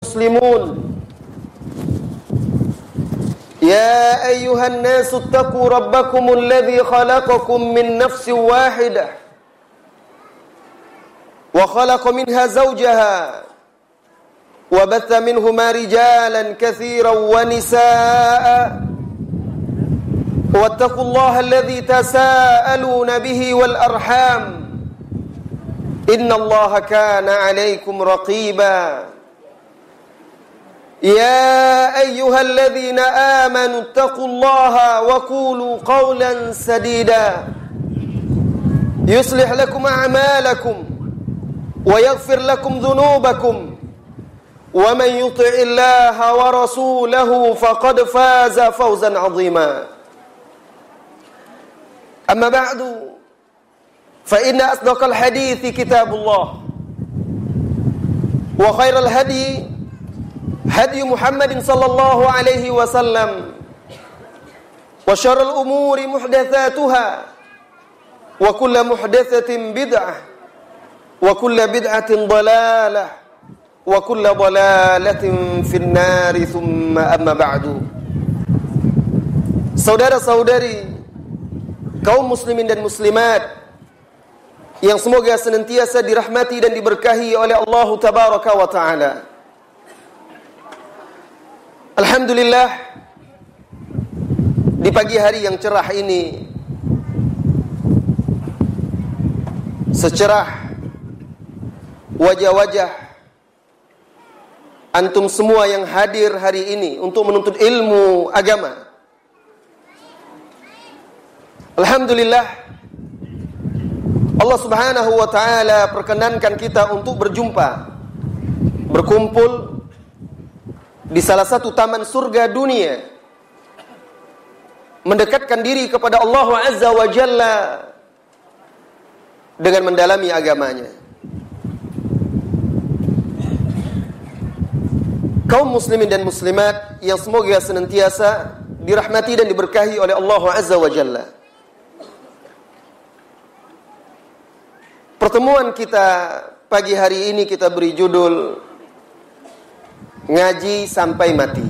مسلمون يا أيها الناس اتقوا ربكم الذي خلقكم من نفس واحدة وخلق منها زوجها وبث منهما رجالا كثيرا ونساء واتقوا الله الذي تساءلون به والأرحام إن الله كان عليكم رقيبا يا أيها الذين آمنوا اتقوا الله وقولوا قولا سديدا يصلح لكم أعمالكم ويغفر لكم ذنوبكم ومن يطع الله ورسوله فقد فاز فوزا عظيما أما بعد فإن أصدق الحديث كتاب الله وخير الهدي هدي محمد صلى الله عليه وسلم وشر الأمور محدثاتها وكل محدثة بدعة وكل بدعة ضلالة وكل ضلالة في النار ثم أما بعد. Saudara-saudari kaum muslimin dan muslimat yang semoga senantiasa dirahmati dan diberkahi oleh Allah Tabaraka wa Ta'ala. Alhamdulillah, di pagi hari yang cerah ini, secerah wajah-wajah antum semua yang hadir hari ini untuk menuntut ilmu agama. Alhamdulillah, Allah Subhanahu wa Ta'ala perkenankan kita untuk berjumpa, berkumpul di salah satu taman surga dunia, mendekatkan diri kepada Allah Azza wa Jalla dengan mendalami agamanya. Kaum muslimin dan muslimat yang semoga senantiasa dirahmati dan diberkahi oleh Allah Azza wa Jalla. Pertemuan kita pagi hari ini kita beri judul Ngaji Sampai Mati.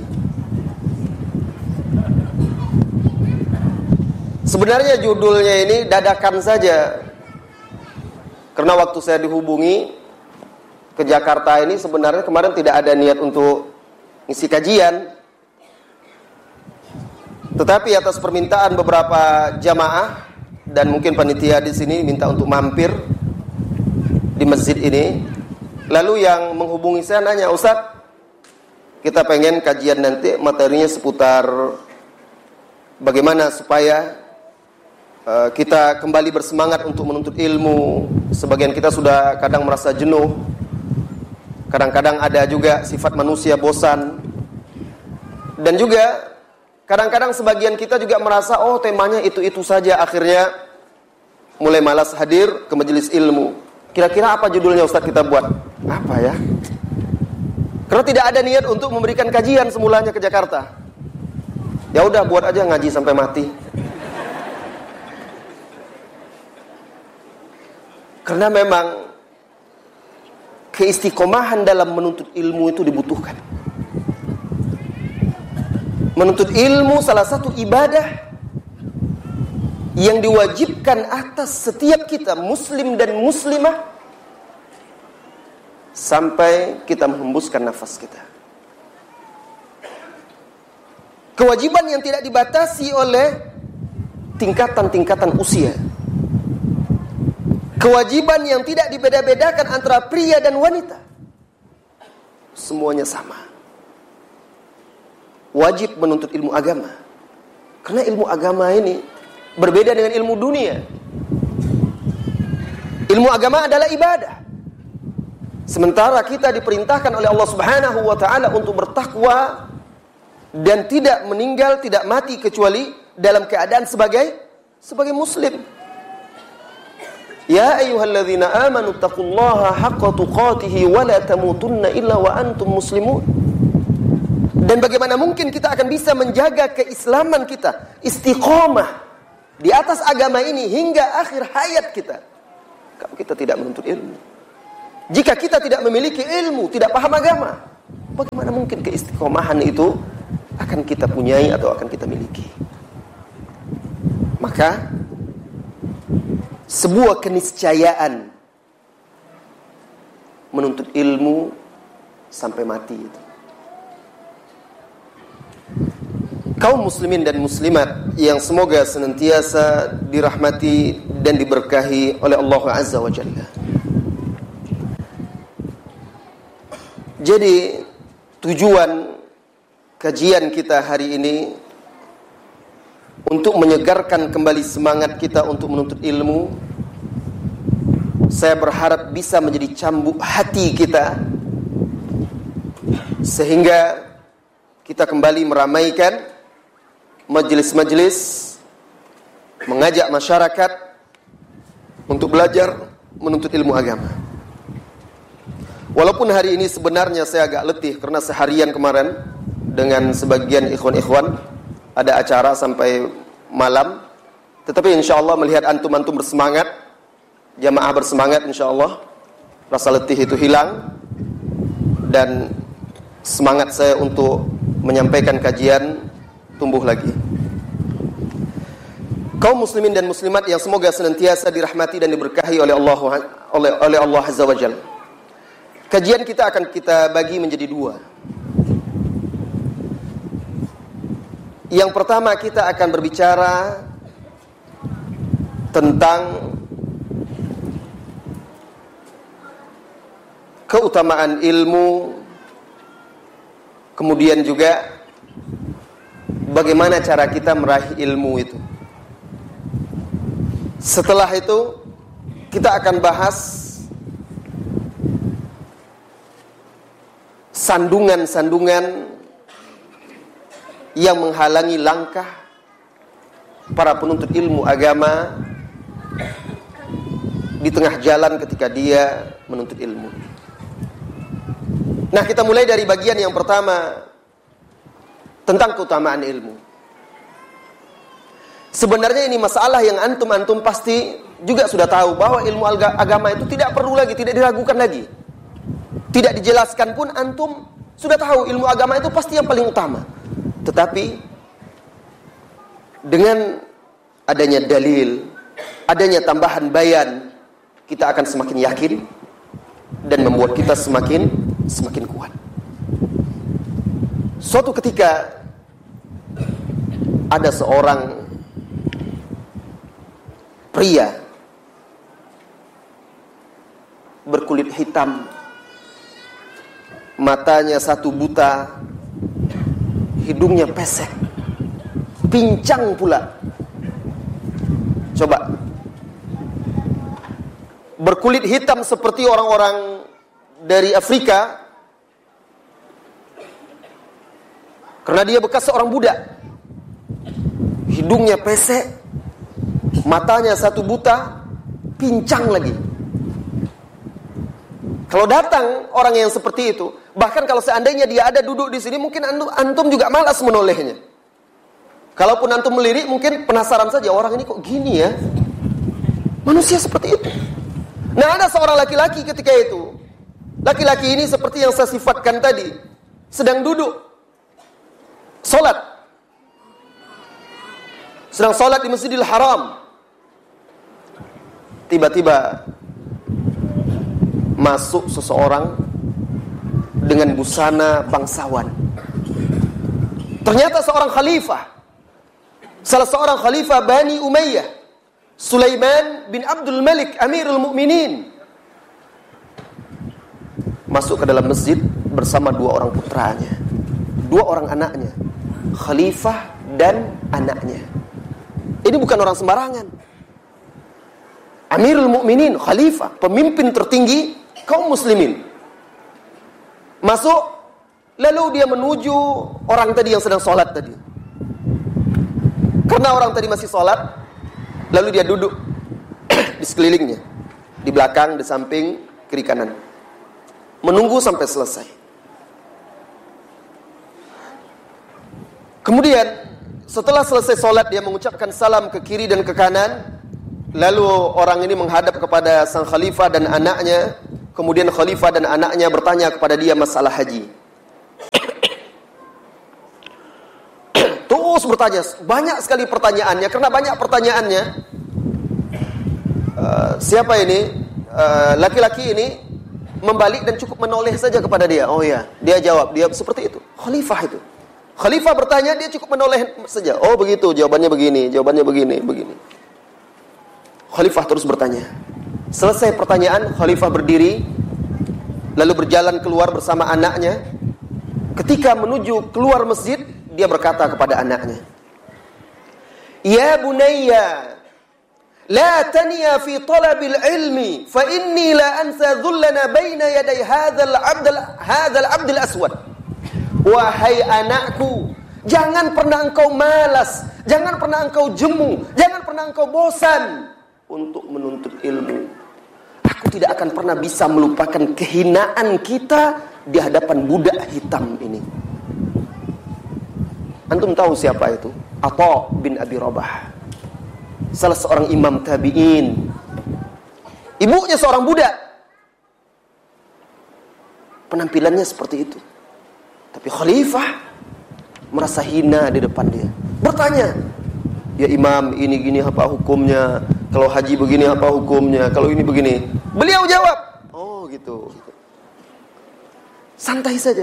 Sebenarnya judulnya ini dadakan saja, karena waktu saya dihubungi ke Jakarta ini sebenarnya kemarin tidak ada niat untuk ngisi kajian, tetapi atas permintaan beberapa jamaah dan mungkin panitia di sini minta untuk mampir di masjid ini. Lalu yang menghubungi saya nanya, Ustaz, kita pengen kajian nanti materinya seputar bagaimana supaya kita kembali bersemangat untuk menuntut ilmu. Sebagian kita sudah kadang merasa jenuh, kadang-kadang ada juga sifat manusia bosan, dan juga kadang-kadang sebagian kita juga merasa temanya itu-itu saja, akhirnya mulai malas hadir ke majelis ilmu. Kira-kira apa judulnya Ustaz kita buat? Apa ya? Karena tidak ada niat untuk memberikan kajian semulanya ke Jakarta. Ya udah, buat aja ngaji sampai mati. Karena memang keistiqomahan dalam menuntut ilmu itu dibutuhkan. Menuntut ilmu salah satu ibadah yang diwajibkan atas setiap kita, muslim dan muslimah, sampai kita menghembuskan nafas kita. Kewajiban yang tidak dibatasi oleh tingkatan-tingkatan usia. Kewajiban yang tidak dibeda-bedakan antara pria dan wanita. Semuanya sama. Wajib menuntut ilmu agama. Karena ilmu agama ini berbeda dengan ilmu dunia. Ilmu agama adalah ibadah. Sementara kita diperintahkan oleh Allah Subhanahu wa Ta'ala untuk bertakwa dan tidak meninggal, tidak mati kecuali dalam keadaan sebagai muslim. Ya ayyuhalladzina amanu taqullaha haqqa tuqatih wa la tamutunna illa wa antum muslimun. Dan bagaimana mungkin kita akan bisa menjaga keislaman kita, istiqomah di atas agama ini hingga akhir hayat kita kalau kita tidak menuntut ilmu. Jika kita tidak memiliki ilmu, tidak paham agama, bagaimana Mana mungkin keistiqomahan itu akan kita punyai atau akan kita miliki? Maka sebuah keniscayaan menuntut ilmu sampai mati itu. Kaum muslimin dan muslimat yang semoga senantiasa dirahmati dan diberkahi oleh Allah Azza wa Jalla. Jadi tujuan kajian kita hari ini untuk menyegarkan kembali semangat kita untuk menuntut ilmu. Saya berharap bisa menjadi cambuk hati kita sehingga kita kembali meramaikan majelis-majelis, mengajak masyarakat untuk belajar menuntut ilmu agama. Walaupun hari ini sebenarnya saya agak letih karena seharian kemarin dengan sebagian ikhwan-ikhwan ada acara sampai malam, tetapi insyaallah melihat antum-antum bersemangat, jamaah bersemangat, insyaallah rasa letih itu hilang dan semangat saya untuk menyampaikan kajian tumbuh lagi. Kaum muslimin dan muslimat yang semoga senantiasa dirahmati dan diberkahi oleh Allah Azza wa Jalla. Kajian kita akan kita bagi menjadi dua. Yang pertama kita akan berbicara tentang keutamaan ilmu, kemudian juga bagaimana cara kita meraih ilmu itu. Setelah itu kita akan bahas sandungan-sandungan yang menghalangi langkah para penuntut ilmu agama di tengah jalan ketika dia menuntut ilmu. Nah, kita mulai dari bagian yang pertama tentang keutamaan ilmu. Sebenarnya ini masalah yang antum-antum pasti juga sudah tahu bahwa ilmu agama itu tidak perlu lagi, tidak diragukan lagi. Tidak dijelaskan pun antum sudah tahu ilmu agama itu pasti yang paling utama. Tetapi dengan adanya dalil, adanya tambahan bayan, kita akan semakin yakin dan membuat kita semakin kuat. Suatu ketika ada seorang pria berkulit hitam, matanya satu buta, hidungnya pesek, pincang pula. Coba, berkulit hitam seperti orang-orang dari Afrika, karena dia bekas seorang budak. Hidungnya pesek, matanya satu buta, pincang lagi. Kalau datang orang yang seperti itu, bahkan kalau seandainya dia ada duduk di sini, mungkin antum juga malas menolehnya. Kalaupun antum melirik, mungkin penasaran saja, orang ini kok gini ya? Manusia seperti itu. Nah, ada seorang laki-laki ketika itu. Laki-laki ini seperti yang saya sifatkan tadi, sedang duduk salat. Sedang salat di Masjidil Haram. Tiba-tiba masuk seseorang dengan busana bangsawan. Ternyata seorang khalifah, salah seorang khalifah Bani Umayyah, Sulaiman bin Abdul Malik Amirul Mukminin, masuk ke dalam masjid bersama dua orang putranya, dua orang anaknya, khalifah dan anaknya. Ini bukan orang sembarangan. Amirul Mukminin, khalifah, pemimpin tertinggi kaum muslimin. Masuk, lalu dia menuju orang tadi yang sedang sholat tadi. Karena orang tadi masih sholat, lalu dia duduk di sekelilingnya, di belakang, di samping, kiri kanan, menunggu sampai selesai. Kemudian setelah selesai sholat, dia mengucapkan salam ke kiri dan ke kanan. Lalu orang ini menghadap kepada sang khalifah dan anaknya. Kemudian khalifah dan anaknya bertanya kepada dia masalah haji. Terus bertanya, banyak sekali pertanyaannya. Karena banyak pertanyaannya, siapa ini? Laki-laki ini membalik dan cukup menoleh saja kepada dia. Oh ya, dia jawab, dia seperti itu. Khalifah itu. Khalifah bertanya, dia cukup menoleh saja. Oh begitu, jawabannya begini, jawabannya begini, begini. Khalifah terus bertanya. Selesai pertanyaan, Khalifah berdiri, lalu berjalan keluar bersama anaknya. Ketika menuju keluar masjid, dia berkata kepada anaknya, "Ya bunayya, la taniya fi talabil ilmi, fa inni la ansa dhullana baina yaday hadzal 'abdul aswad." Wahai anakku, jangan pernah engkau malas, jangan pernah engkau jemu, jangan pernah engkau bosan untuk menuntut ilmu. Aku tidak akan pernah bisa melupakan kehinaan kita di hadapan budak hitam ini. Antum tahu siapa itu? Atha bin Abi Rabah, salah seorang imam tabi'in. Ibunya seorang budak. Penampilannya seperti itu. Tapi Khalifah merasa hina di depan dia. Bertanya, "Ya imam, ini gini apa hukumnya? Kalau haji begini apa hukumnya? Kalau ini begini." Beliau jawab, "Oh gitu." Santai saja.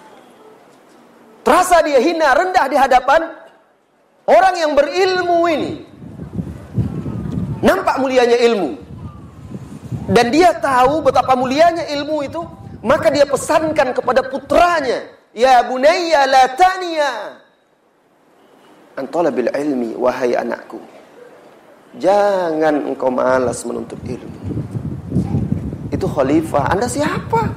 Terasa dia hina, rendah di hadapan orang yang berilmu ini. Nampak mulianya ilmu. Dan dia tahu betapa mulianya ilmu itu, maka dia pesankan kepada putranya, "Ya bunayya la taniya an talabil ilmi." Wahai anakku, jangan engkau malas menuntut ilmu. Itu Khalifah. Anda siapa?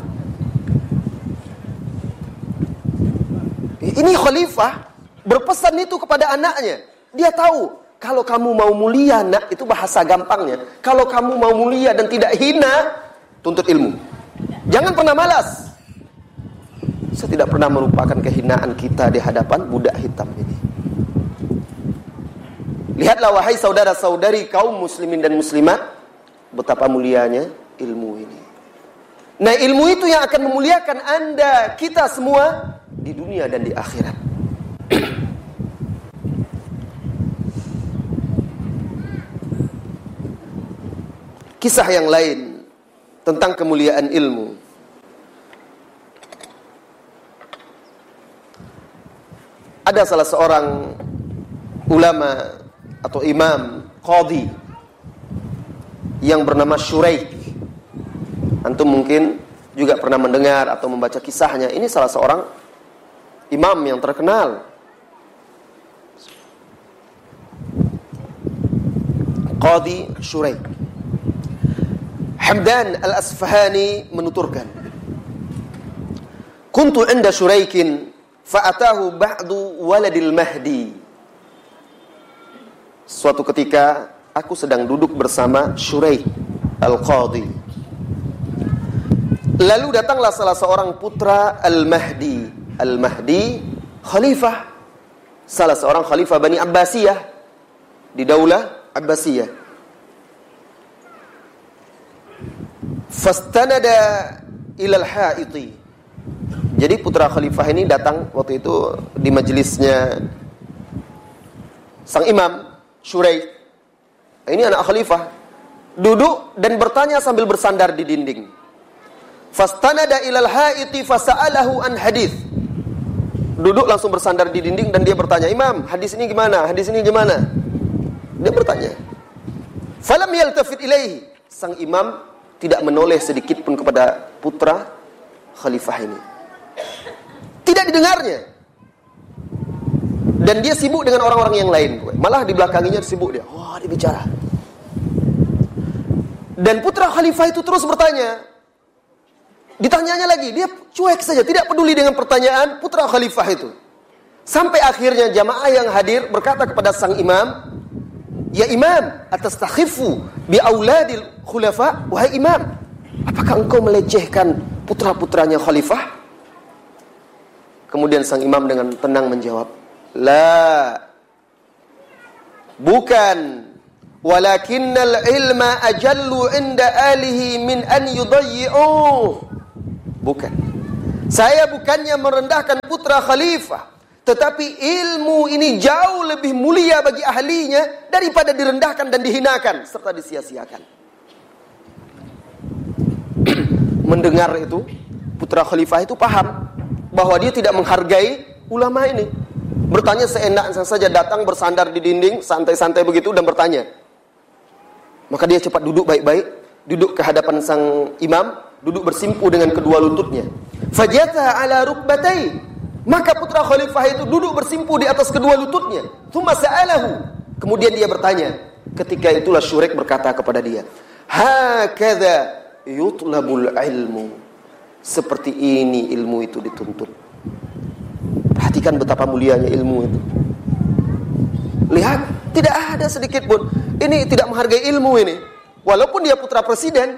Ini Khalifah berpesan itu kepada anaknya. Dia tahu, kalau kamu mau mulia, nak, itu bahasa gampangnya. Kalau kamu mau mulia dan tidak hina, tuntut ilmu. Jangan pernah malas. Saya tidak pernah melupakan kehinaan kita di hadapan budak hitam ini. Lihatlah wahai saudara-saudari kaum muslimin dan muslimat, betapa mulianya ilmu ini. Nah, ilmu itu yang akan memuliakan Anda, kita semua di dunia dan di akhirat. Kisah yang lain tentang kemuliaan ilmu. Ada salah seorang ulama atau imam qadhi yang bernama Shuraik. Antum mungkin juga pernah mendengar atau membaca kisahnya. Ini salah seorang imam yang terkenal. Qadhi Shuraik. Hamdan al-Asfahani menuturkan, "Kuntu 'inda Shuraikin fa'atahu ba'du waladil Mahdi." Suatu ketika aku sedang duduk bersama Shuraik al-Qadhi. Lalu datanglah salah seorang putra Al-Mahdi. Al-Mahdi khalifah, salah seorang khalifah Bani Abbasiyah di Daulah Abbasiyah. Fastanada ilal haiti. Jadi putra khalifah ini datang waktu itu di majelisnya sang imam Shuraik. Ini anak khalifah, duduk dan bertanya sambil bersandar di dinding. Fastanada ilal haiti fasa'alahu an hadis. Duduk langsung bersandar di dinding dan dia bertanya, "Imam, hadis ini gimana? Hadis ini gimana?" Dia bertanya. Falam yaltafit ilaihi. Sang imam tidak menoleh sedikit pun kepada putra khalifah ini. Tidak didengarnya. Dan dia sibuk dengan orang-orang yang lain. Malah di belakangnya sibuk dia. Wah, dia bicara. Dan putra khalifah itu terus bertanya. Ditanyanya lagi, dia cuek saja, tidak peduli dengan pertanyaan putra khalifah itu. Sampai akhirnya jamaah yang hadir berkata kepada sang imam, "Ya imam, atastakhifu bi auladil khulafa?" Wahai imam, apakah engkau melecehkan putra-putranya khalifah? Kemudian sang imam dengan tenang menjawab, "La, bukan. Walakinnal ilma ajallu inda alihi min an yudayyi'uh." Bukan. Saya bukannya merendahkan putra khalifah. Tetapi ilmu ini jauh lebih mulia bagi ahlinya daripada direndahkan dan dihinakan serta disia-siakan. Mendengar itu, putra khalifah itu paham bahwa dia tidak menghargai ulama ini. Bertanya seenaknya saja, datang bersandar di dinding, santai-santai begitu dan bertanya. Maka dia cepat duduk baik-baik, duduk ke hadapan sang imam, duduk bersimpu dengan kedua lututnya. Fajatha ala rukbatai. Maka putra khalifah itu duduk bersimpu di atas kedua lututnya. Tsumma sa'alahu. Kemudian dia bertanya. Ketika itulah Syurek berkata kepada dia, hakadha yutlabul ilmu. Seperti ini ilmu itu dituntut. Perhatikan betapa mulianya ilmu itu. Lihat, tidak ada sedikit pun. Ini tidak menghargai ilmu ini. Walaupun dia putra presiden.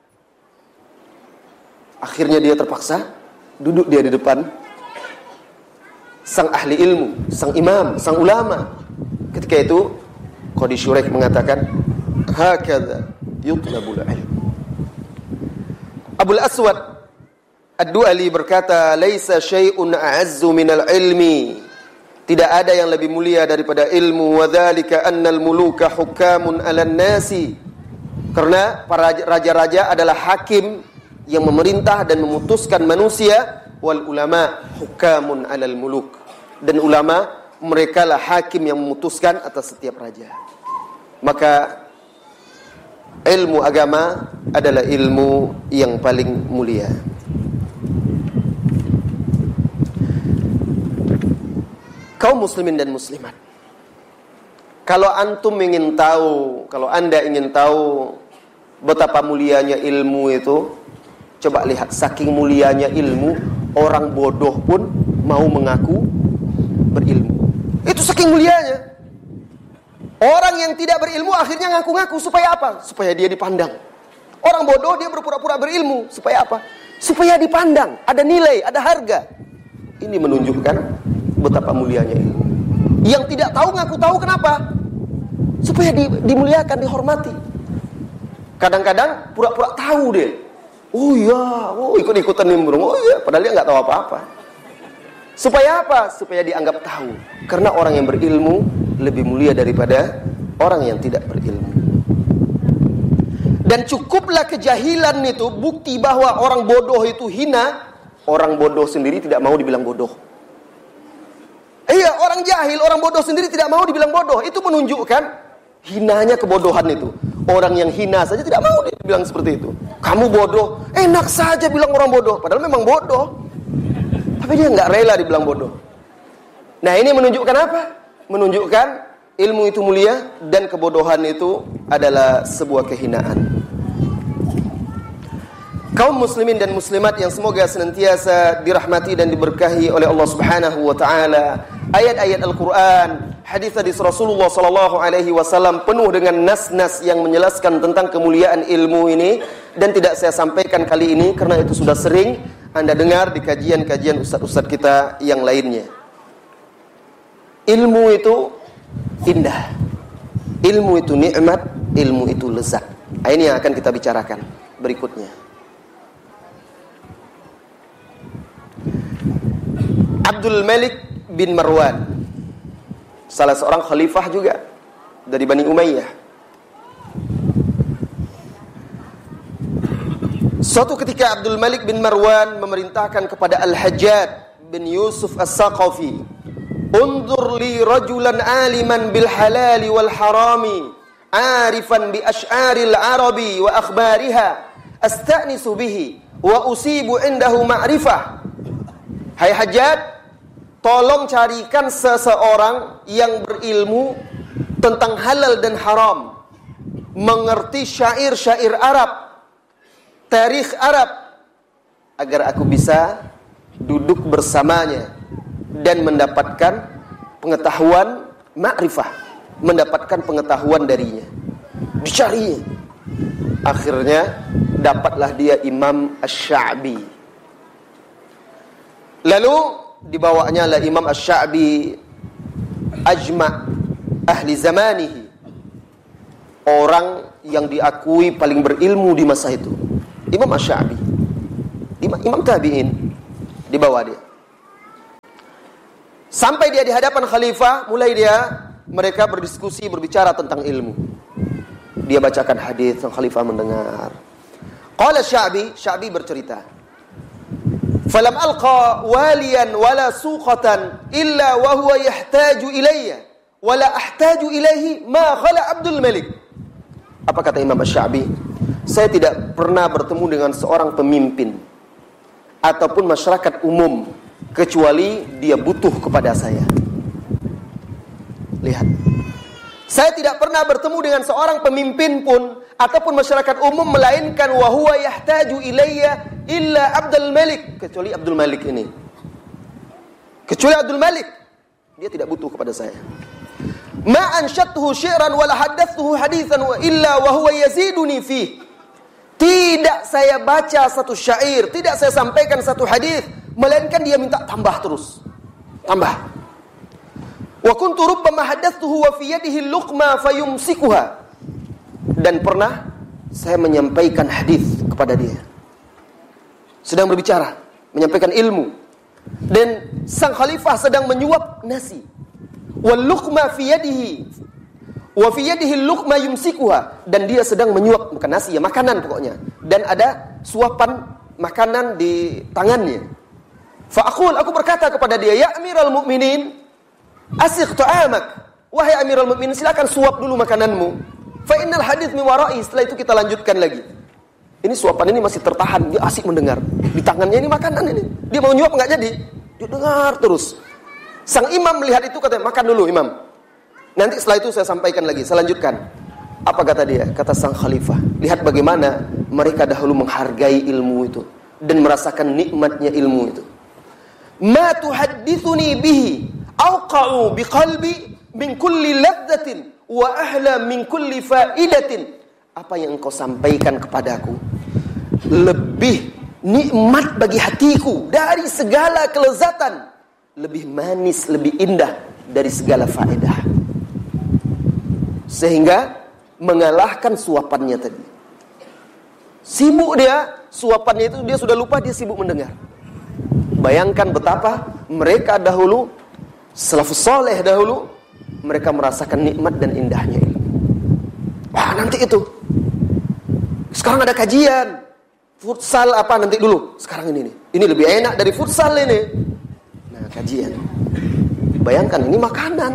Akhirnya dia terpaksa duduk dia di depan sang ahli ilmu, sang imam, sang ulama. Ketika itu Qadi Syurek mengatakan, hakadha yutlabul ilmu. Abul Aswad Ad-Du'ali berkata, laisa syai'un a'azzu minal ilmi. Tidak ada yang lebih mulia daripada ilmu. Wa dzalika annal muluka hukamun 'alan nasi. Karena para raja-raja adalah hakim yang memerintah dan memutuskan manusia. Wal ulama hukamun 'alal muluk. Dan ulama mereka lah hakim yang memutuskan atas setiap raja. Maka ilmu agama adalah ilmu yang paling mulia. Kaum muslimin dan muslimat, kalau antum ingin tahu, kalau anda ingin tahu betapa mulianya ilmu itu, coba lihat, saking mulianya ilmu, orang bodoh pun mau mengaku berilmu. Itu saking mulianya. Orang yang tidak berilmu akhirnya ngaku-ngaku supaya apa? Supaya dia dipandang. Orang bodoh dia berpura-pura berilmu supaya apa? Supaya dipandang, ada nilai, ada harga. Ini menunjukkan betapa mulianya ilmu. Yang tidak tahu ngaku tahu, kenapa? Supaya dimuliakan, dihormati. Kadang-kadang pura-pura tahu dia. Oh iya, ikut-ikutan nimbrung. Oh iya, padahal dia nggak tahu apa-apa. Supaya apa? Supaya dianggap tahu. Karena orang yang berilmu lebih mulia daripada orang yang tidak berilmu. Dan cukuplah kejahilan itu bukti bahwa orang bodoh itu hina. Orang bodoh sendiri tidak mau dibilang bodoh. Iya, orang jahil, orang bodoh sendiri tidak mau dibilang bodoh. Itu menunjukkan hinanya kebodohan itu. Orang yang hina saja tidak mau dibilang seperti itu. Kamu bodoh, enak saja bilang orang bodoh. Padahal memang bodoh. Tapi dia nggak rela dibilang bodoh. Nah, ini menunjukkan apa? Menunjukkan ilmu itu mulia dan kebodohan itu adalah sebuah kehinaan. Kaum muslimin dan muslimat yang semoga senantiasa dirahmati dan diberkahi oleh Allah Subhanahu wa taala. Ayat-ayat Al-Qur'an, hadis-hadis Rasulullah sallallahu alaihi wasallam penuh dengan nas-nas yang menjelaskan tentang kemuliaan ilmu ini, dan tidak saya sampaikan kali ini karena itu sudah sering Anda dengar di kajian-kajian ustaz-ustaz kita yang lainnya. Ilmu itu indah. Ilmu itu nikmat, ilmu itu lezat. Ini yang akan kita bicarakan berikutnya. Abdul Malik bin Marwan, salah seorang khalifah juga dari Bani Umayyah. Suatu ketika Abdul Malik bin Marwan memerintahkan kepada Al-Hajjaj bin Yusuf As-Saqafi, "Unzur li rajulan aliman bil halali wal harami, arifan bi asy'aril arabi wa akhbariha, astanisu bihi wa usibu indahu ma'rifah." Hai Hajjaj, tolong carikan seseorang yang berilmu tentang halal dan haram, mengerti syair-syair Arab, tarikh Arab, agar aku bisa duduk bersamanya dan mendapatkan pengetahuan ma'rifah, mendapatkan pengetahuan darinya. Dicarinya. Akhirnya dapatlah dia Imam Asy-Sya'bi. Lalu dibawanya lah Imam Asy-Sya'bi, ajma' ahli zamanihi, orang yang diakui paling berilmu di masa itu. Imam Asy-Sya'bi, Imam tabi'in, dibawa dia. Sampai dia di hadapan khalifah, mulai mereka berdiskusi, berbicara tentang ilmu. Dia bacakan hadis, sang khalifah mendengar. Qala Sya'bi bercerita, "Falam alqa waliyan wala suqatan illa wa huwa yahtaju ilayya wa la ahtaju ilayhi ma khala Abdul Malik." Apa kata Imam Sya'bi? Saya tidak pernah bertemu dengan seorang pemimpin ataupun masyarakat umum kecuali dia butuh kepada saya. Lihat. Saya tidak pernah bertemu dengan seorang pemimpin pun ataupun masyarakat umum melainkan wa huwa yahtaju ilayya illa Abdul Malik, kecuali Abdul Malik ini. Kecuali Abdul Malik, dia tidak butuh kepada saya. Ma ansyatuhu syi'ran wala haddatsuhu haditsan illa wa huwa yaziduni fi. Tidak saya baca satu syair, tidak saya sampaikan satu hadis, melainkan dia minta tambah terus. Tambah. Wa kuntu rubbama haddatsuhu wa fi yadihi luqma fayumsikuha. Dan pernah saya menyampaikan hadis kepada dia. Sedang berbicara, menyampaikan ilmu. Dan sang khalifah sedang menyuap nasi. Wal luqma fi yadihi wa fi yadihi luqma yumsikuha, dan dia sedang menyuap, bukan nasi ya, makanan pokoknya, dan ada suapan makanan di tangannya. Fa aqul, aku berkata kepada dia, ya Amirul Mukminin, asyiq ta'amak, wahai Amirul Mukminin, silakan suap dulu makananmu. Fa innal hadits min wara'i, setelah itu kita lanjutkan lagi. Ini suapan ini masih tertahan, dia asik mendengar. Di tangannya ini makanan ini, dia mau nyuap enggak jadi, dia dengar terus. Sang imam melihat itu, katanya, makan dulu imam, nanti setelah itu saya sampaikan lagi, saya lanjutkan. Apa kata dia? Kata sang khalifah, lihat bagaimana mereka dahulu menghargai ilmu itu dan merasakan nikmatnya ilmu itu. Ma tuhaddithuni bihi awqa'u biqalbi min kulli ladzatin wa ahla min kulli fa'idatin. Apa yang engkau sampaikan kepadaku lebih nikmat bagi hatiku dari segala kelezatan, lebih manis, lebih indah dari segala faedah. Sehingga mengalahkan suapannya tadi. Sibuk dia, suapannya itu dia sudah lupa, dia sibuk mendengar. Bayangkan betapa mereka dahulu, salafus saleh dahulu, mereka merasakan nikmat dan indahnya ilmu. Wah, nanti itu. Sekarang ada kajian. Futsal apa nanti dulu. Sekarang ini nih. Ini lebih enak dari futsal ini. Nah, kajian. Bayangkan ini makanan.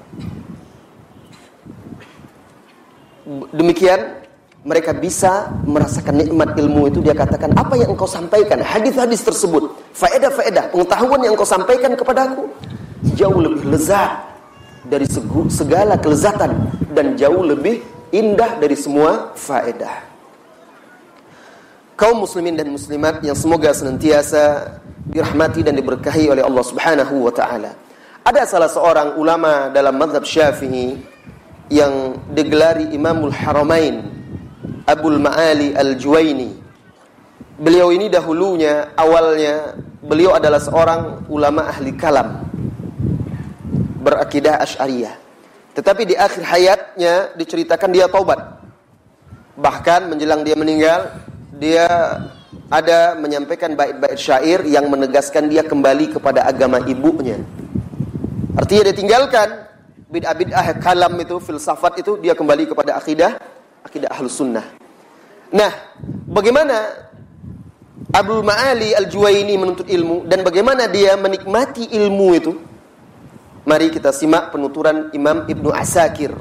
Demikian mereka bisa merasakan nikmat ilmu itu. Dia katakan, apa yang engkau sampaikan, hadis-hadis tersebut, faedah-faedah, pengetahuan yang engkau sampaikan kepadaku jauh lebih lezat dari segala kelezatan dan jauh lebih indah dari semua faedah. Kaum muslimin dan muslimat yang semoga senantiasa dirahmati dan diberkahi oleh Allah Subhanahu wa taala. Ada salah seorang ulama dalam mazhab Syafi'i yang digelari Imamul Haramain, Abul Ma'ali Al-Juwaini. Beliau ini dahulunya, awalnya beliau adalah seorang ulama ahli kalam, berakidah Asy'ariyah. Tetapi di akhir hayatnya diceritakan dia taubat. Bahkan menjelang dia meninggal, dia ada menyampaikan bait-bait syair yang menegaskan dia kembali kepada agama ibunya. Artinya dia tinggalkan bid'ah-bid'ah kalam itu, filsafat itu, dia kembali kepada akidah Ahlus Sunnah. Nah, bagaimana Abdul Ma'ali Al-Juwaini menuntut ilmu dan bagaimana dia menikmati ilmu itu? Mari kita simak penuturan Imam Ibnu Asakir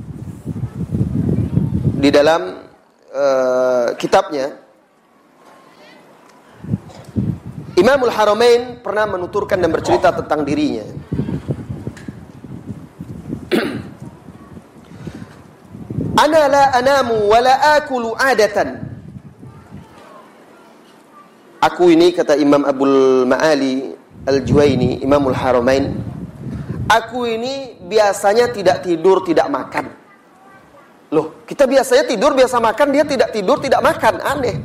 di dalam kitabnya. Imamul Haramain pernah menuturkan dan bercerita tentang dirinya. Ana la anamu wa la akulu adatan. Aku ini, kata Imam Abdul Ma'ali Al-Juwaini, Imamul Haramain, aku ini biasanya tidak tidur, tidak makan. Loh, kita biasanya tidur, biasa makan, dia tidak tidur, tidak makan, aneh.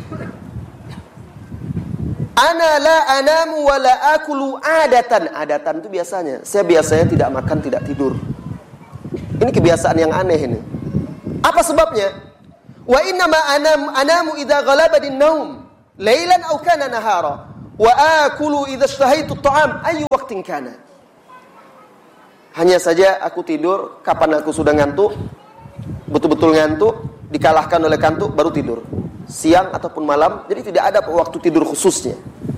Ana la anamu wa la akulu adatan. Adatan itu biasanya. Saya biasanya tidak makan, tidak tidur. Ini kebiasaan yang aneh ini. Apa sebabnya? Wa inna ma anamu idza ghalabani an-naum lailan aw kana nahara wa akulu idza ishtahaitu at-ta'am ayu waqtin kana. Hanya saja aku tidur kapan aku sudah ngantuk, betul-betul ngantuk, dikalahkan oleh kantuk, baru tidur. Siang ataupun malam, jadi tidak ada waktu tidur khususnya.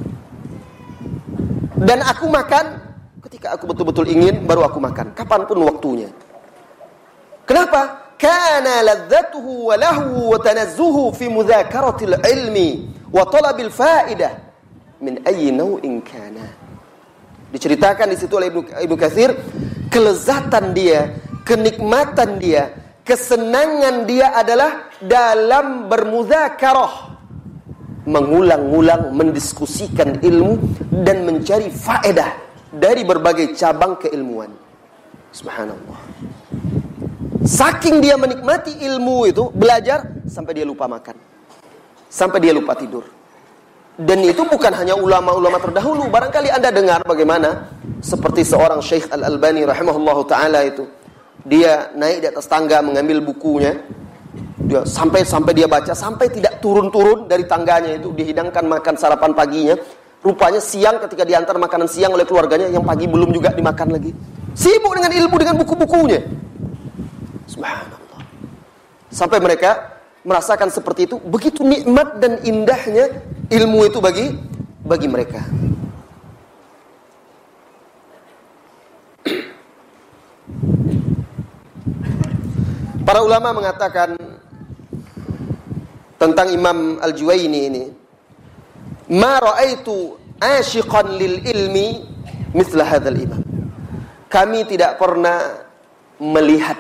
Dan aku makan ketika aku betul-betul ingin, baru aku makan. Kapanpun waktunya. Kenapa? Kana ladzatuhu wa lahu wa tanazzuhu fi mudzakaratil ilmi wa talabil faidah min ayyi naw'in kana. Diceritakan di situ oleh Ibnu Katsir, kelezatan dia, kenikmatan dia, kesenangan dia adalah dalam bermudzakarah, mengulang-ulang mendiskusikan ilmu dan mencari faedah dari berbagai cabang keilmuan. Subhanallah. Saking dia menikmati ilmu itu, belajar sampai dia lupa makan, sampai dia lupa tidur. Dan itu bukan hanya ulama-ulama terdahulu. Barangkali Anda dengar bagaimana seperti seorang Syekh Al-Albani rahimahullahu taala itu. Dia naik di atas tangga mengambil bukunya. Dia sampai dia baca sampai tidak turun-turun dari tangganya itu, dihidangkan makan sarapan paginya. Rupanya siang ketika diantar makanan siang oleh keluarganya, yang pagi belum juga dimakan lagi. Sibuk dengan ilmu, dengan buku-bukunya. Subhanallah. Sampai mereka merasakan seperti itu, begitu nikmat dan indahnya ilmu itu bagi mereka. Para ulama mengatakan tentang Imam Al-Juwayni ini, ma ra'aitu ashiqan lil ilmi mithla hadzal imam. Kami tidak pernah melihat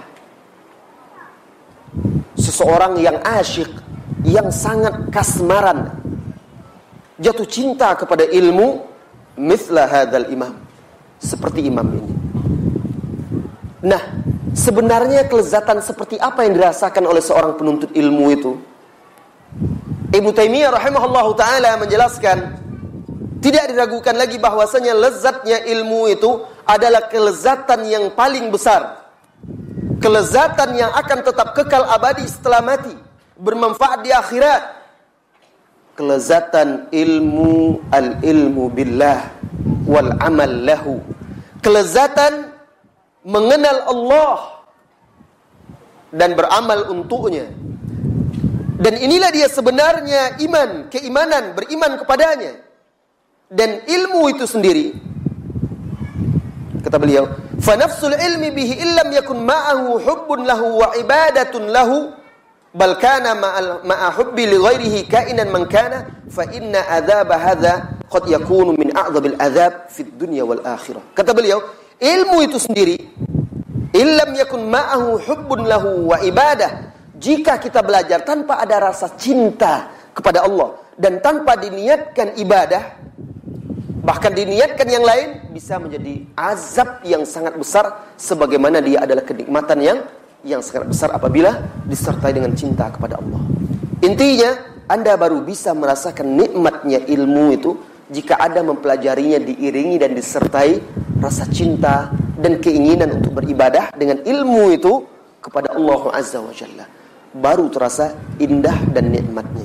seseorang yang asyik, yang sangat kasmaran, jatuh cinta kepada ilmu, mithla hadzal imam, seperti imam ini. Nah, sebenarnya kelezatan seperti apa yang dirasakan oleh seorang penuntut ilmu itu? Ibnu Taimiyah rahimahullahu taala menjelaskan, tidak diragukan lagi bahwasanya lezatnya ilmu itu adalah kelezatan yang paling besar. Kelezatan yang akan tetap kekal abadi setelah mati, bermanfaat di akhirat. Kelezatan ilmu, al-ilmu billah wal amal lahu. Kelezatan mengenal Allah dan beramal untuknya. Dan inilah dia sebenarnya iman, keimanan, beriman kepadanya. Dan ilmu itu sendiri, kata beliau, fa nafsul ilmi bihi illam yakun ma'ahu hubbun lahu wa ibadatun lahu bal kana ma'a hubbi li ghairihi kainan man kana fa inna adzab hadza qad yakunu min a'dhabil adzab fid dunya wal akhirah. Kata beliau, ilmu itu sendiri, illam yakun ma'ahu hubbun lahu wa ibadah, jika kita belajar tanpa ada rasa cinta kepada Allah dan tanpa diniatkan ibadah, bahkan diniatkan yang lain, bisa menjadi azab yang sangat besar, sebagaimana dia adalah kenikmatan yang sangat besar apabila disertai dengan cinta kepada Allah. Intinya, Anda baru bisa merasakan nikmatnya ilmu itu jika Anda mempelajarinya diiringi dan disertai rasa cinta dan keinginan untuk beribadah dengan ilmu itu kepada Allah Azza wa Jalla. Baru terasa indah dan nikmatnya.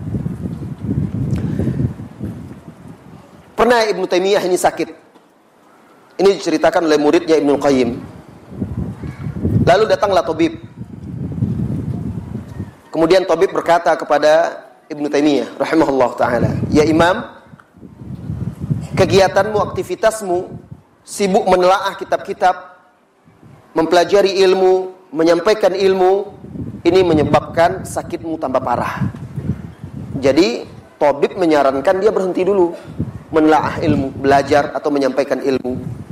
Pernah Ibnu Taimiyah ini sakit. Ini diceritakan oleh muridnya Ibnu Qayyim. Lalu datanglah tabib. Kemudian tabib berkata kepada Ibnu Taimiyah rahimahullah taala, "Ya Imam, kegiatanmu, aktivitasmu sibuk menelaah kitab-kitab, mempelajari ilmu, menyampaikan ilmu, ini menyebabkan sakitmu tambah parah. Jadi tabib menyarankan dia berhenti dulu menelaah ilmu, belajar atau menyampaikan ilmu.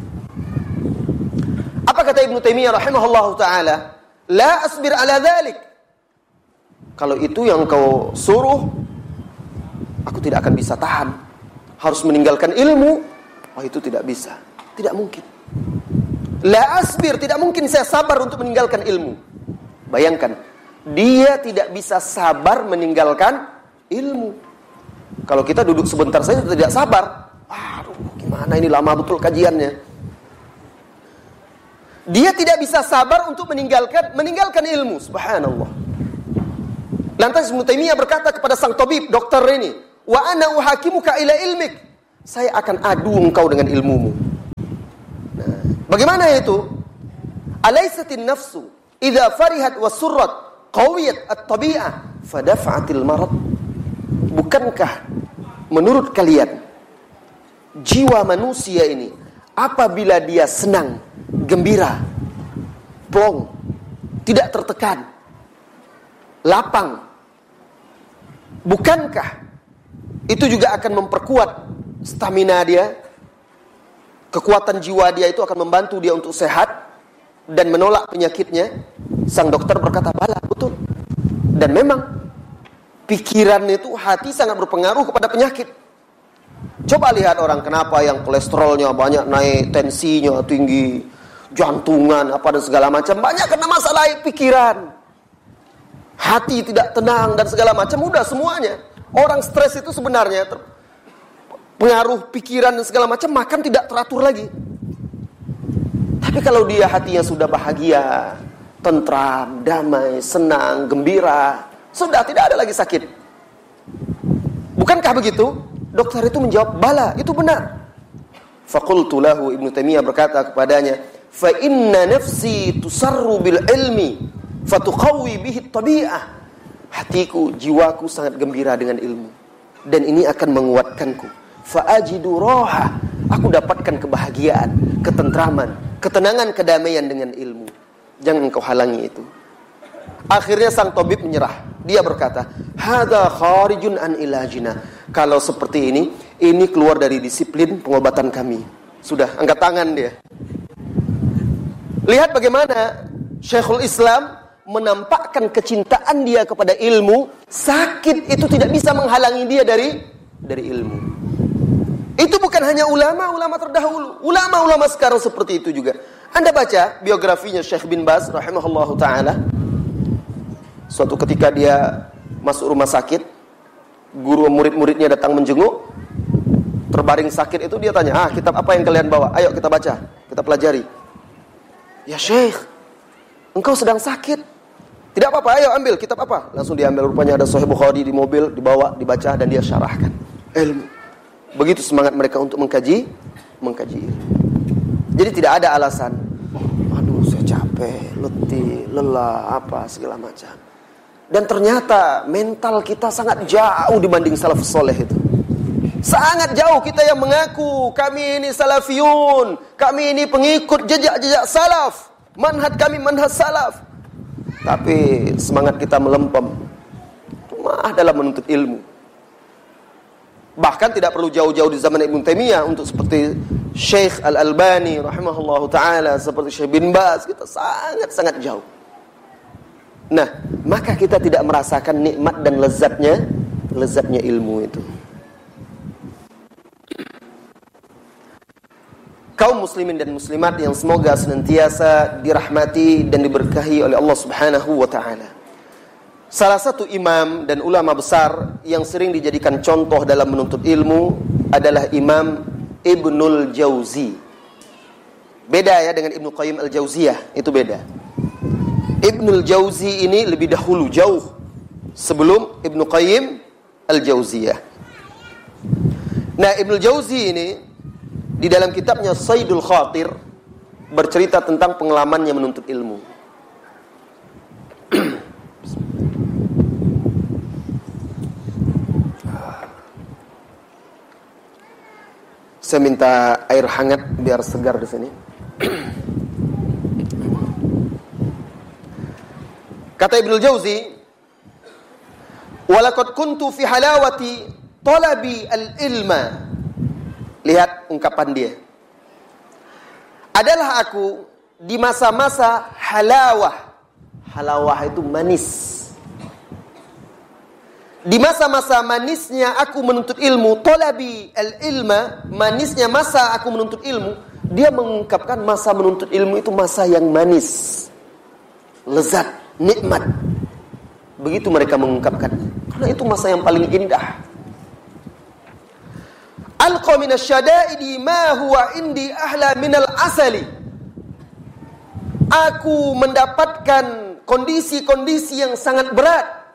Apa kata Ibnu Taimiyah rahimahullahu taala? La asbir ala dzalik. Kalau itu yang kau suruh, aku tidak akan bisa tahan. Harus meninggalkan ilmu. Oh, itu tidak bisa. Tidak mungkin. La asbir, tidak mungkin saya sabar untuk meninggalkan ilmu. Bayangkan, dia tidak bisa sabar meninggalkan ilmu. Kalau kita duduk sebentar saja tidak sabar. Aduh, gimana ini lama betul kajiannya. Dia tidak bisa sabar untuk meninggalkan ilmu. Subhanallah. Lantas Ibnu Taimiyah berkata kepada sang tabib, dokter ini, "Wa ana uhakimuka ila ilmik." Saya akan adu engkau dengan ilmumu. Nah, bagaimana itu? Alaisatin nafsu idza farihat wa surrat qawiyat at-tabi'ah fadafa'atil marad. Bukankah menurut kalian jiwa manusia ini apabila dia senang, gembira, plong, tidak tertekan, lapang, bukankah itu juga akan memperkuat stamina dia, kekuatan jiwa dia itu akan membantu dia untuk sehat dan menolak penyakitnya? Sang dokter berkata, bala, betul. Dan memang pikiran itu, hati sangat berpengaruh kepada penyakit. Coba lihat orang kenapa yang kolesterolnya banyak naik, tensinya tinggi, jantungan apa dan segala macam, banyak karena masalah pikiran. Hati tidak tenang dan segala macam, udah semuanya. Orang stres itu sebenarnya pengaruh pikiran dan segala macam, makan tidak teratur lagi. Tapi kalau dia hatinya sudah bahagia, tentram, damai, senang, gembira, sudah tidak ada lagi sakit. Bukankah begitu? Dokter itu menjawab, bala, itu benar. Faqultu lahu, Ibnu Taimiyah berkata kepadanya, fa inna nafsi tusarru bil ilmi fatuqawi bihi tabi'ah. Hatiku, jiwaku sangat gembira dengan ilmu, dan ini akan menguatkanku. Fa ajidu roha, aku dapatkan kebahagiaan, ketentraman, ketenangan, kedamaian dengan ilmu. Jangan kau halangi itu. Akhirnya sang tabib menyerah. Dia berkata, hadza kharijun an ilajina. Kalau seperti ini keluar dari disiplin pengobatan kami. Sudah, angkat tangan dia. Lihat bagaimana Syekhul Islam menampakkan kecintaan dia kepada ilmu. Sakit itu tidak bisa menghalangi dia dari ilmu. Itu bukan hanya ulama terdahulu. Ulama sekarang seperti itu juga. Anda baca biografinya Syekh bin Baz rahimahullahu ta'ala. Suatu ketika dia masuk rumah sakit, guru murid-muridnya datang menjenguk, terbaring sakit itu, dia tanya, kitab apa yang kalian bawa? Ayo kita baca, kita pelajari. Ya Syekh, engkau sedang sakit. Tidak apa-apa, ayo ambil kitab apa? Langsung diambil, rupanya ada Sahih Bukhari di mobil, dibawa, dibaca, dan dia syarahkan ilmu. Begitu semangat mereka untuk mengkaji ilmu. Jadi tidak ada alasan, aduh saya capek, letih, lelah, apa segala macam. Dan ternyata mental kita sangat jauh dibanding salafus soleh itu. Sangat jauh. Kita yang mengaku kami ini salafiyun, kami ini pengikut jejak-jejak salaf, manhaj kami manhaj salaf, tapi semangat kita melempem dalam menuntut ilmu. Bahkan tidak perlu jauh-jauh di zaman Ibnu Taimiyah untuk seperti Syekh Al-Albani rahimahullahu ta'ala, seperti Syekh bin Baz, kita sangat-sangat jauh. Nah, maka kita tidak merasakan nikmat dan lezatnya ilmu itu. Kaum muslimin dan muslimat yang semoga senantiasa dirahmati dan diberkahi oleh Allah Subhanahu wa ta'ala. Salah satu imam dan ulama besar yang sering dijadikan contoh dalam menuntut ilmu adalah Imam Ibnul Jauzi. Beda ya dengan Ibnu Qayyim Al-Jauziyah, itu beda. Ibnul Jauzi ini lebih dahulu, jauh sebelum Ibnu Qayyim Al-Jauziyah. Nah, Ibnul Jauzi ini di dalam kitabnya Saidul Khatir bercerita tentang pengalamannya menuntut ilmu. Saya minta air hangat biar segar di sini. Kata Ibnul Jauzi, "Walaqad kuntu fi halawati talabi al-ilma." Lihat ungkapan dia. Adalah aku di masa-masa halawah. Halawah itu manis. Di masa-masa manisnya aku menuntut ilmu, talabi al-ilma, manisnya masa aku menuntut ilmu. Dia mengungkapkan masa menuntut ilmu itu masa yang manis, lezat, nikmat. Begitu mereka mengungkapkan. Karena itu masa yang paling indah. Alqa minasyada'idi ma huwa indi ahla minal asali. Aku mendapatkan kondisi-kondisi yang sangat berat.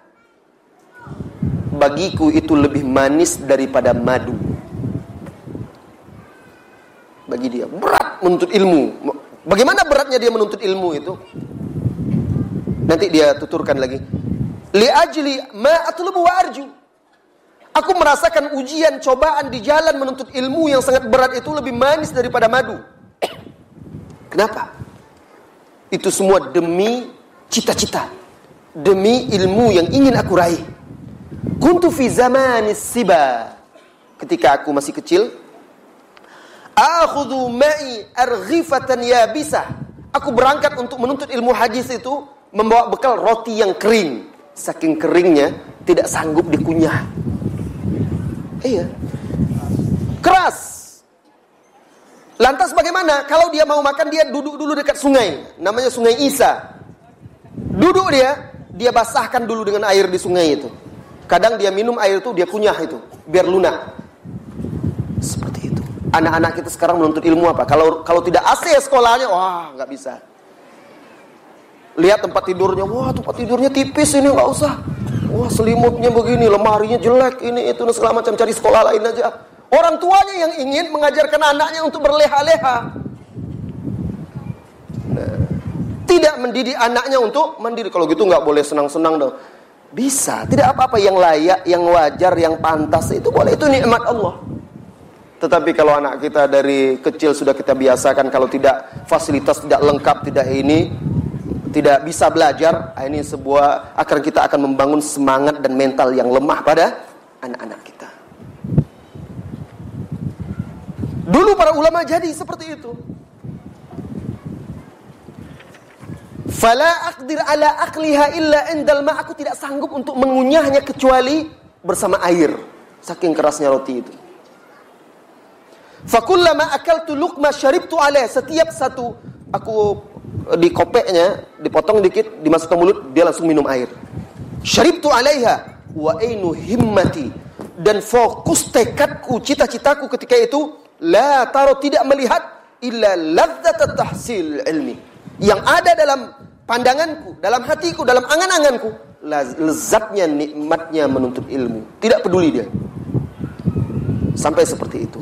Bagiku itu lebih manis daripada madu. Bagi dia berat menuntut ilmu, Bagaimana beratnya dia menuntut ilmu itu? Nanti dia tuturkan lagi. Li ajli ma atlubu wa arju. Aku merasakan ujian, cobaan di jalan menuntut ilmu yang sangat berat itu lebih manis daripada madu. Kenapa? Itu semua demi cita-cita, demi ilmu yang ingin aku raih. Kuntu fi zamanis siba. Ketika aku masih kecil, akhudhu ma'i arghifatan yabisah. Aku berangkat untuk menuntut ilmu hadis itu membawa bekal roti yang kering. Saking keringnya tidak sanggup dikunyah. Iya. Keras. Lantas bagaimana? Kalau dia mau makan, dia duduk dulu dekat sungai. Namanya Sungai Isa. Duduk dia basahkan dulu dengan air di sungai itu. Kadang dia minum air itu, dia kunyah itu, biar lunak. Seperti itu. Anak-anak kita sekarang menuntut ilmu apa? Kalau tidak AC sekolahnya, wah nggak bisa. Lihat tempat tidurnya, wah tempat tidurnya tipis ini, nggak usah. Wah selimutnya begini, lemarinya jelek, ini itu dan segala macam, cari sekolah lain aja. Orang tuanya yang ingin mengajarkan anaknya untuk berleha-leha. Nah, tidak mendidik anaknya untuk mandiri. Kalau gitu nggak boleh senang-senang dong. Bisa, tidak apa-apa yang layak, yang wajar, yang pantas itu boleh, itu nikmat Allah. Tetapi kalau anak kita dari kecil sudah kita biasakan, kalau tidak fasilitas tidak lengkap, tidak bisa belajar, ini sebuah akan kita akan membangun semangat dan mental yang lemah pada anak-anak kita. Dulu para ulama jadi seperti itu. Fala aqdir ala aqliha illa indal ma. Aku tidak sanggup untuk mengunyahnya kecuali bersama air. Saking kerasnya roti itu. Fakullama akaltu luqma syaribtu alaih. Setiap satu aku di kopeknya dipotong dikit, dimasukkan mulut, dia langsung minum air. Syaribtu alaiha wa ainu himmati. Dan fokus tekadku, cita-citaku ketika itu la taro, tidak melihat illa ladzat tahsil ilmi. Yang ada dalam pandanganku, dalam hatiku, dalam angan-anganku, lezatnya, nikmatnya menuntut ilmu. Tidak peduli dia. Sampai seperti itu.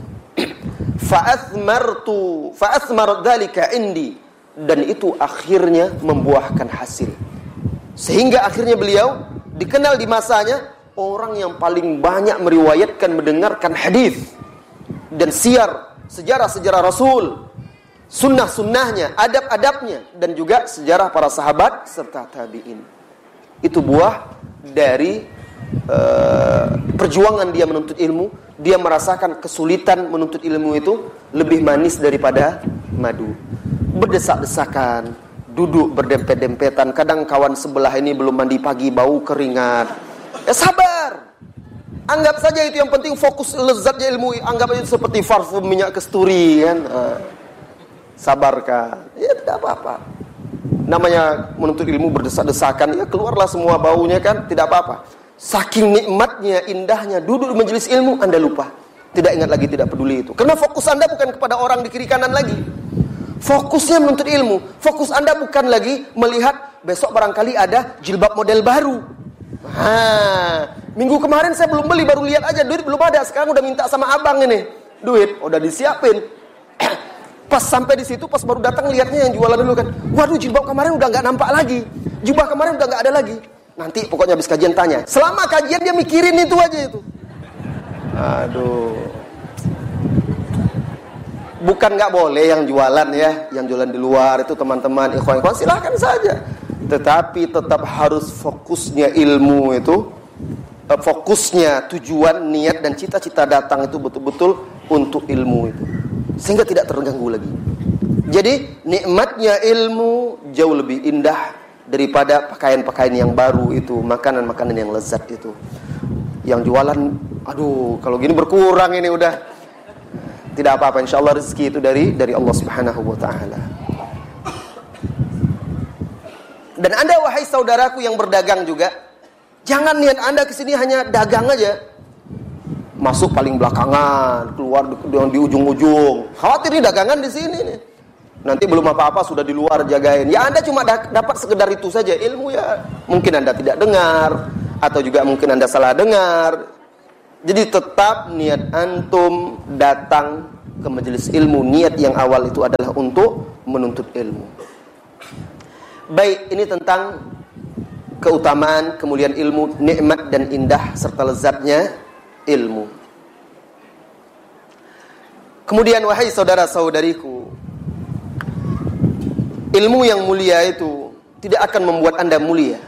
Fa'athmar dzalika indi. Dan itu akhirnya membuahkan hasil. Sehingga akhirnya beliau dikenal di masanya orang yang paling banyak meriwayatkan, mendengarkan hadis dan siar, sejarah-sejarah Rasul, sunnah-sunnahnya, adab-adabnya, dan juga sejarah para sahabat serta tabi'in. Itu buah dari perjuangan dia menuntut ilmu. Dia merasakan kesulitan menuntut ilmu itu lebih manis daripada madu. Berdesak-desakan, duduk berdempet-dempetan. Kadang kawan sebelah ini belum mandi pagi, bau keringat. Sabar. Anggap saja itu yang penting, fokus lezatnya ilmu. Anggap itu seperti parfum minyak kasturi kan. Sabarkan. Ya tidak apa-apa. Namanya menuntut ilmu berdesak-desakan, ya keluarlah semua baunya kan, tidak apa-apa. Saking nikmatnya, indahnya duduk di majelis ilmu, Anda lupa. Tidak ingat lagi, tidak peduli itu. Karena fokus Anda bukan kepada orang di kiri kanan lagi. Fokusnya menuntut ilmu. Fokus Anda bukan lagi melihat besok barangkali ada jilbab model baru. Minggu kemarin saya belum beli, baru lihat aja, duit belum ada. Sekarang udah minta sama abang ini duit, udah disiapin. Pas sampai di situ, pas baru datang lihatnya yang jualan dulu kan. Waduh, jilbab kemarin udah nggak nampak lagi, jubah kemarin udah nggak ada lagi. Nanti pokoknya habis kajian tanya. Selama kajian dia mikirin itu aja itu. Aduh. Bukan nggak boleh yang jualan ya, yang jualan di luar itu teman-teman, ikhwan-ikhwan silahkan saja. Tetapi tetap harus fokusnya ilmu itu, fokusnya tujuan, niat dan cita-cita datang itu betul-betul untuk ilmu itu, sehingga tidak terganggu lagi. Jadi nikmatnya ilmu jauh lebih indah daripada pakaian-pakaian yang baru itu, makanan-makanan yang lezat itu. Yang jualan, aduh, kalau gini berkurang ini udah. Tidak apa-apa, insyaallah rezeki itu dari Allah Subhanahu wa taala. Dan Anda wahai saudaraku yang berdagang juga, jangan niat Anda ke sini hanya dagang aja. Masuk paling belakangan, keluar di ujung-ujung. Khawatir nih dagangan di sini nih. Nanti belum apa-apa sudah di luar jagain. Ya Anda cuma dapat sekedar itu saja. Ilmu ya mungkin Anda tidak dengar, atau juga mungkin Anda salah dengar. Jadi tetap niat antum datang ke majelis ilmu, niat yang awal itu adalah untuk menuntut ilmu. Baik, ini tentang keutamaan, kemuliaan ilmu, nikmat dan indah serta lezatnya ilmu. Kemudian wahai saudara-saudariku, ilmu yang mulia itu tidak akan membuat Anda mulia.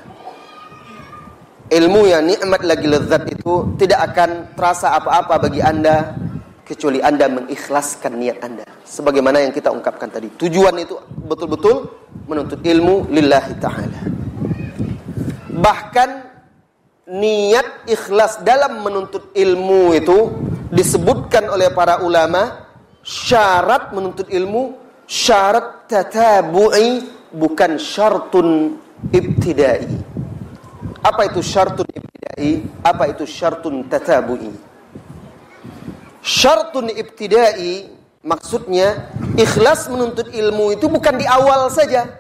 Ilmu yang nikmat lagi lezat itu tidak akan terasa apa-apa bagi Anda kecuali Anda mengikhlaskan niat Anda. Sebagaimana yang kita ungkapkan tadi. Tujuan itu betul-betul menuntut ilmu lillahi ta'ala. Bahkan niat ikhlas dalam menuntut ilmu itu disebutkan oleh para ulama, syarat menuntut ilmu, syarat tatabu'i, bukan syartun ibtidai. Apa itu syartun ibtidai? Apa itu syartun tatabu'i? Syartun ibtidai maksudnya ikhlas menuntut ilmu itu bukan di awal saja.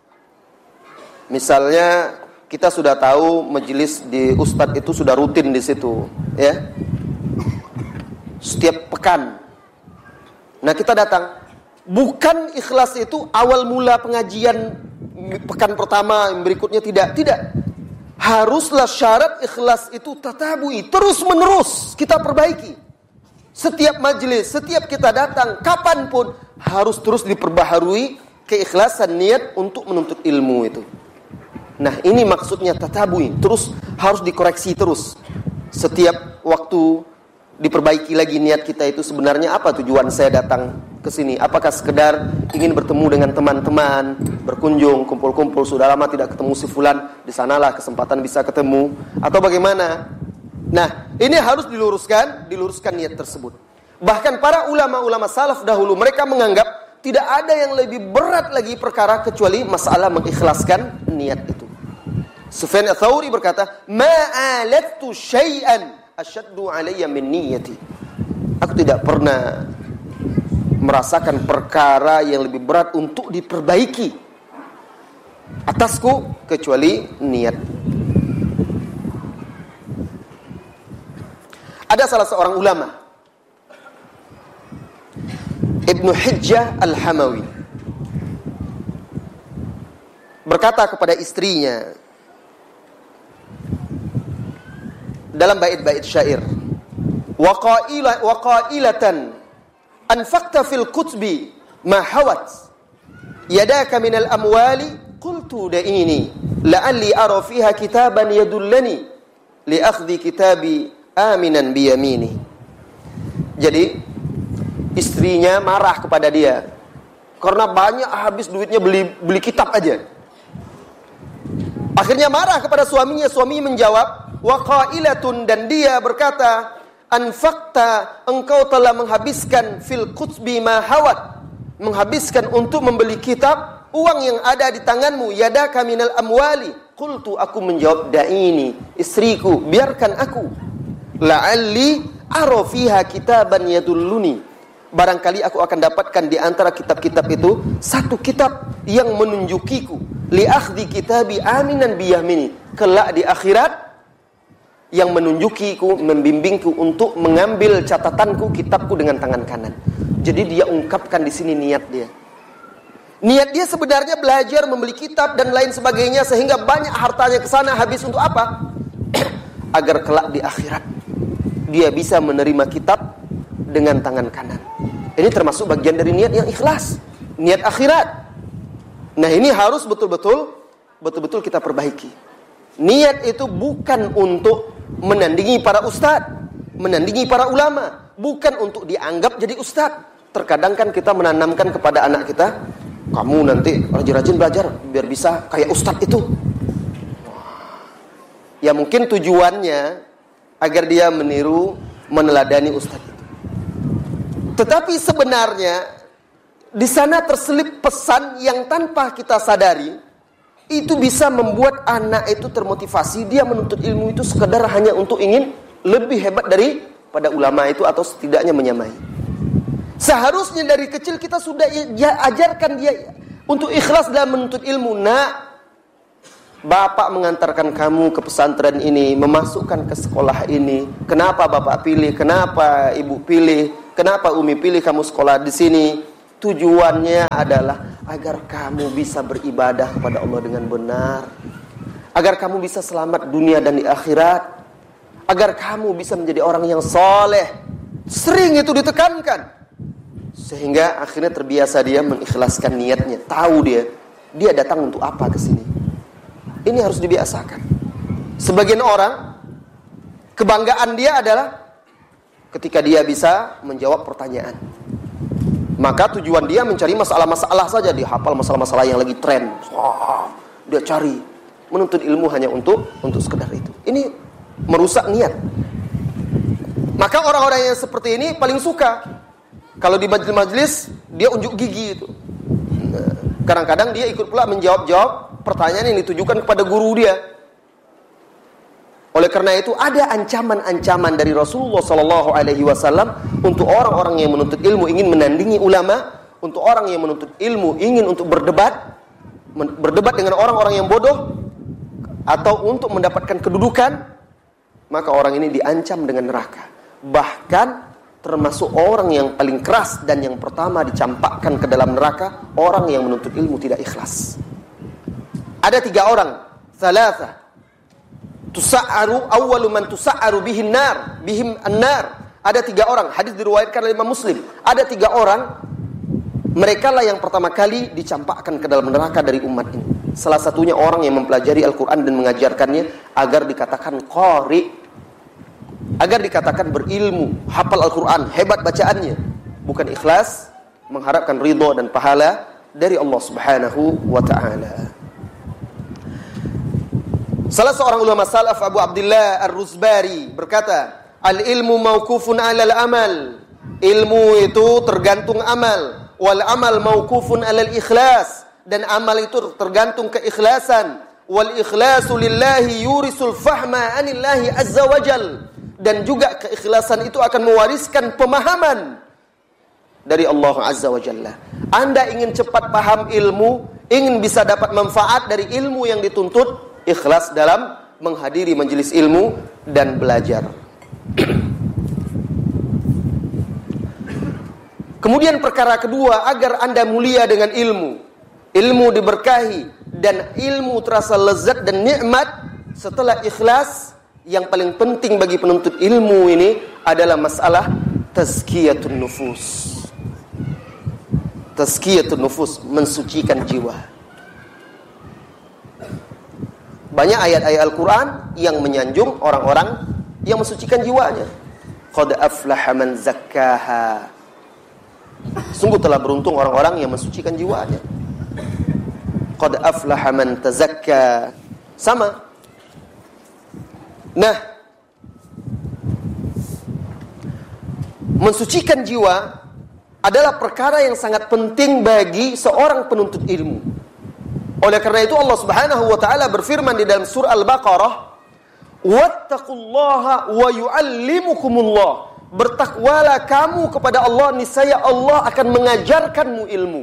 Misalnya kita sudah tahu majelis di ustadz itu sudah rutin di situ, ya. Setiap pekan. Nah, kita datang. Bukan ikhlas itu awal mula pengajian pekan pertama, yang berikutnya tidak. Haruslah syarat ikhlas itu tatabui, terus menerus kita perbaiki. Setiap majelis, setiap kita datang, kapanpun harus terus diperbaharui keikhlasan niat untuk menuntut ilmu itu. Nah, ini maksudnya tatabui, terus harus dikoreksi terus. Setiap waktu diperbaiki lagi niat kita itu sebenarnya apa tujuan saya datang ke sini? Apakah sekedar ingin bertemu dengan teman-teman, berkunjung, kumpul-kumpul, sudah lama tidak ketemu si fulan, di sanalah kesempatan bisa ketemu, atau bagaimana? Nah, ini harus diluruskan niat tersebut. Bahkan para ulama-ulama salaf dahulu, mereka menganggap tidak ada yang lebih berat lagi perkara kecuali masalah mengikhlaskan niat itu. Sufyan Ats-Tsauri berkata, "Ma'alattu syai'an asyaddu 'alayya min niyyati." Aku tidak pernah merasakan perkara yang lebih berat untuk diperbaiki atasku kecuali niat. Ada salah seorang ulama, Ibnu Hijjah Al-Hamawi, berkata kepada istrinya dalam bait-bait syair, wa qailatan anfaqta fil kutbi ma hawat yadaka minal amwali qultu da'ini la'alli ara fiha kitaban yadullani li akhdhi kitabi aminan biyamini. Jadi istrinya marah kepada dia karena banyak habis duitnya beli kitab aja. Akhirnya marah kepada suaminya. Suami menjawab, wa qailatun, dan dia berkata, anfaqta, engkau telah menghabiskan fil kutbi ma hawat, menghabiskan untuk membeli kitab uang yang ada di tanganmu, yadaka minal amwali. Qultu, aku menjawab, da'ini, istriku, biarkan aku. La'alli ara fiha kitaban yadulluni, barangkali aku akan dapatkan di antara kitab-kitab itu satu kitab yang menunjukiku, li akhdhi kitabi aminan biyamini, kelak di akhirat yang menunjukiku, membimbingku untuk mengambil catatanku, kitabku dengan tangan kanan. Jadi dia ungkapkan di sini niat dia. Niat dia sebenarnya belajar, membeli kitab dan lain sebagainya, sehingga banyak hartanya ke sana. Habis untuk apa? Agar kelak di akhirat dia bisa menerima kitab dengan tangan kanan. Ini termasuk bagian dari niat yang ikhlas, niat akhirat. Nah, ini harus betul-betul kita perbaiki. Niat itu bukan untuk menandingi para ustadz, menandingi para ulama, bukan untuk dianggap jadi ustadz. Terkadang kan kita menanamkan kepada anak kita, kamu nanti rajin-rajin belajar biar bisa kayak ustadz itu. Ya mungkin tujuannya agar dia meniru, meneladani ustadz itu. Tetapi sebenarnya di sana terselip pesan yang tanpa kita sadari, itu bisa membuat anak itu termotivasi. Dia menuntut ilmu itu sekedar hanya untuk ingin lebih hebat daripada ulama itu, atau setidaknya menyamai. Seharusnya dari kecil kita sudah ajarkan dia untuk ikhlas dalam menuntut ilmu. Nak, bapak mengantarkan kamu ke pesantren ini, memasukkan ke sekolah ini. Kenapa bapak pilih? Kenapa ibu pilih? Kenapa umi pilih kamu sekolah di sini? Tujuannya adalah agar kamu bisa beribadah kepada Allah dengan benar, agar kamu bisa selamat dunia dan di akhirat, agar kamu bisa menjadi orang yang soleh. Sering itu ditekankan, sehingga akhirnya terbiasa dia mengikhlaskan niatnya. Tahu dia datang untuk apa ke sini. Ini harus dibiasakan. Sebagian orang, kebanggaan dia adalah ketika dia bisa menjawab pertanyaan. Maka tujuan dia mencari masalah-masalah saja. Dia hafal masalah-masalah yang lagi tren. Dia cari. Menuntut ilmu hanya untuk sekedar itu. Ini merusak niat. Maka orang-orang yang seperti ini paling suka kalau di majelis dia unjuk gigi itu. Kadang-kadang dia ikut pula menjawab pertanyaan yang ditujukan kepada guru dia. Oleh karena itu ada ancaman-ancaman dari Rasulullah SAW untuk orang-orang yang menuntut ilmu ingin menandingi ulama, untuk orang yang menuntut ilmu ingin untuk berdebat dengan orang-orang yang bodoh, atau untuk mendapatkan kedudukan, maka orang ini diancam dengan neraka. Bahkan termasuk orang yang paling keras dan yang pertama dicampakkan ke dalam neraka, orang yang menuntut ilmu tidak ikhlas. Ada 3 orang, thalatha tusa'aru awwalu man tusa'aru bihim an-nar. Ada 3 orang, hadis diriwayatkan oleh Imam Muslim. Ada 3 orang, mereka lah yang pertama kali dicampakkan ke dalam neraka dari umat ini. Salah satunya orang yang mempelajari Al-Quran dan mengajarkannya agar dikatakan qari, agar dikatakan berilmu, hafal Al-Quran, hebat bacaannya, bukan ikhlas mengharapkan ridho dan pahala dari Allah Subhanahu wa ta'ala. Salah seorang ulama salaf, Abu Abdullah Ar-Ruzbari, berkata, al-ilmu mauqufun 'alal amal. Ilmu itu tergantung amal. Wal amal mauqufun 'alal ikhlas. Dan amal itu tergantung keikhlasan. Wal ikhlasu lillahi yurisul fahma 'anillahi azza wajal. Dan juga keikhlasan itu akan mewariskan pemahaman dari Allah azza wajalla. Anda ingin cepat paham ilmu, ingin bisa dapat manfaat dari ilmu yang dituntut, ikhlas dalam menghadiri majelis ilmu dan belajar. Kemudian perkara kedua, agar Anda mulia dengan ilmu. Ilmu diberkahi dan ilmu terasa lezat dan nikmat setelah ikhlas. Yang paling penting bagi penuntut ilmu ini adalah masalah tazkiyatun nufus. Tazkiyatun nufus, mensucikan jiwa. Banyak ayat-ayat Al-Quran yang menyanjung orang-orang yang mensucikan jiwanya. Qad aflaha man zakkaha. Sungguh telah beruntung orang-orang yang mensucikan jiwanya. Qad aflaha man tazakka. Sama. Nah, mensucikan jiwa adalah perkara yang sangat penting bagi seorang penuntut ilmu. Oleh karena itu Allah Subhanahu wa taala berfirman di dalam surah Al-Baqarah, "Wattaqullaha wa yu'allimukumullah." Bertakwalah kamu kepada Allah, niscaya Allah akan mengajarkanmu ilmu.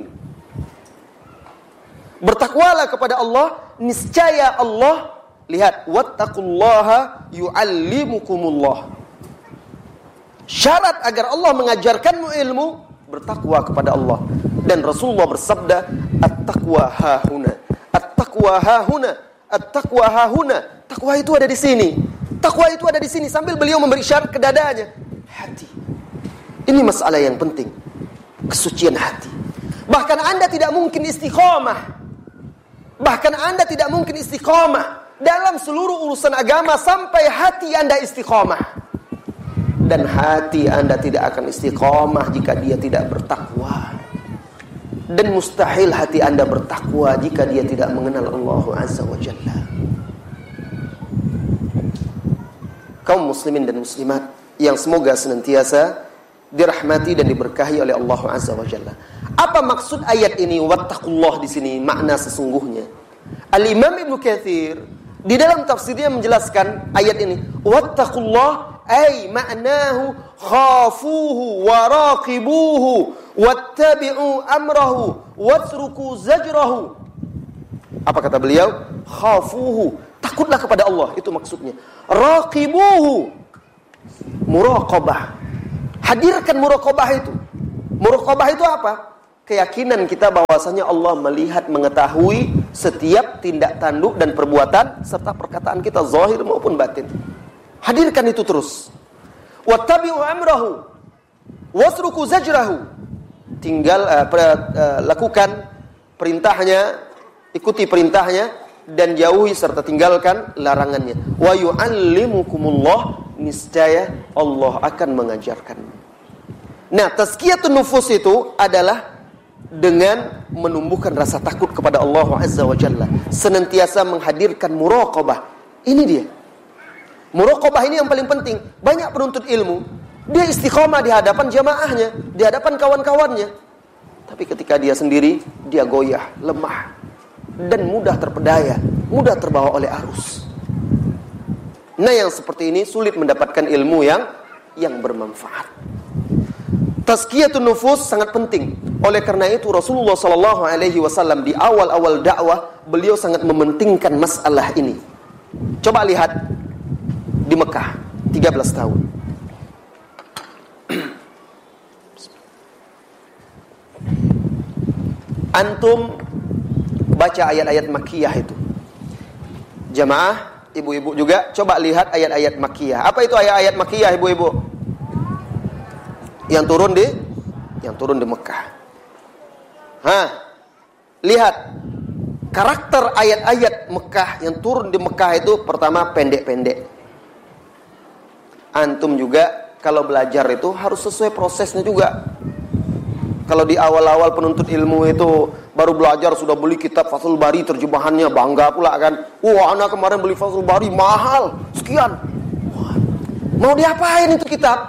Bertakwalah kepada Allah, niscaya Allah, lihat, wattaqullaha yu'allimukumullah. Syarat agar Allah mengajarkanmu ilmu, bertakwa kepada Allah. Dan Rasulullah bersabda, at-taqwa hahuna, at-taqwa hahuna, at-taqwa hahuna. Takwa itu ada di sini. Takwa itu ada di sini, sambil beliau memberi syarat ke dadanya. Hati. Ini masalah yang penting. Kesucian hati. Bahkan Anda tidak mungkin istiqamah. Bahkan Anda tidak mungkin istiqamah dalam seluruh urusan agama sampai hati Anda istiqamah. Dan hati Anda tidak akan istiqamah jika dia tidak bertakwa. Dan mustahil hati Anda bertakwa jika dia tidak mengenal Allah Azza wa Jalla. Kaum muslimin dan muslimat yang semoga senantiasa dirahmati dan diberkahi oleh Allah Azza wa Jalla. Apa maksud ayat ini, wattaqullah di sini, makna sesungguhnya? Al-Imam Ibnu Katsir di dalam tafsirnya menjelaskan ayat ini, wattaqullah ay ma'nahu khafuhu wa raqibuhu wattabi'u amrahu watruku zajrahu. Apa kata beliau? Khafuhu, takutlah kepada Allah, itu maksudnya. Raqibuhu, muraqabah. Hadirkan muraqabah itu. Muraqabah itu apa? keyakinan kita bahwasanya Allah melihat, mengetahui setiap tindak tanduk dan perbuatan serta perkataan kita zahir maupun batin. Hadirkan itu terus. Wattabi'u amrahu wasruku zajrahu. Tinggal lakukan perintahnya, ikuti perintahnya dan jauhi serta tinggalkan larangannya. Wa yu'allimukumullah, niscaya Allah akan mengajarkan. Nah, tazkiyatun nufus itu adalah dengan menumbuhkan rasa takut kepada Allah Azza wa Jalla, senantiasa menghadirkan muraqabah. Ini dia. Muraqabah ini yang paling penting. Banyak penuntut ilmu, dia istiqomah di hadapan jamaahnya, di hadapan kawan-kawannya. Tapi ketika dia sendiri, dia goyah, lemah, dan mudah terpedaya, mudah terbawa oleh arus. Nah, yang seperti ini sulit mendapatkan ilmu yang bermanfaat. Tazkiyatun nufus sangat penting. Oleh karena itu Rasulullah SAW di awal-awal dakwah, beliau sangat mementingkan masalah ini. Coba lihat di Mekah 13 tahun. Antum baca ayat-ayat Makkiyah itu. Jamaah, ibu-ibu juga coba lihat ayat-ayat Makkiyah. Apa itu ayat-ayat Makkiyah, ibu-ibu? Yang turun di Mekah. Lihat karakter ayat-ayat Mekah yang turun di Mekah itu pertama pendek-pendek. Antum juga kalau belajar itu harus sesuai prosesnya juga. Kalau di awal-awal penuntut ilmu itu baru belajar sudah beli kitab Fathul Bari terjemahannya, bangga pula kan. Wah, anak kemarin beli Fathul Bari mahal, sekian. Wah, mau diapain itu kitab?